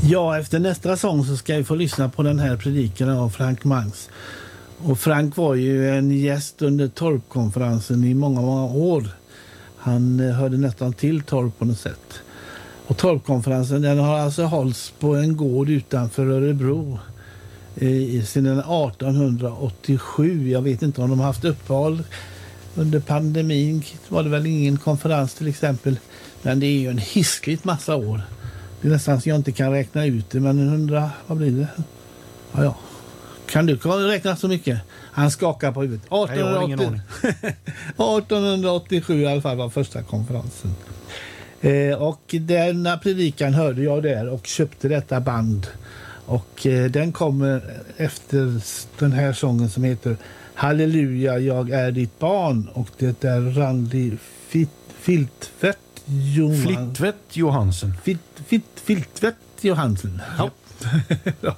Ja, efter nästa sång så ska vi få lyssna på den här predikan av Frank Mangs. Och Frank var ju en gäst under Torpkonferensen i många år. Han hörde nästan till Torp på något sätt. Och Torpkonferensen, den har alltså hållits på en gård utanför Örebro sedan 1887. Jag vet inte om de har haft uppehåll under pandemin. Var det väl ingen konferens till exempel. Men det är ju en hiskligt massa år. Det är nästan så jag inte kan räkna ut det, men 100, vad blir det? Ja. Kan du räkna så mycket? Han skakar på huvudet. 1887 i alla fall var första konferensen. Och denna predikan hörde jag där och köpte detta band. Och den kommer efter den här sången som heter Halleluja, jag är ditt barn. Och det är Randi Filtvedt Johansen. Filtvedt Johansen. Filtvedt Johansen. Ja.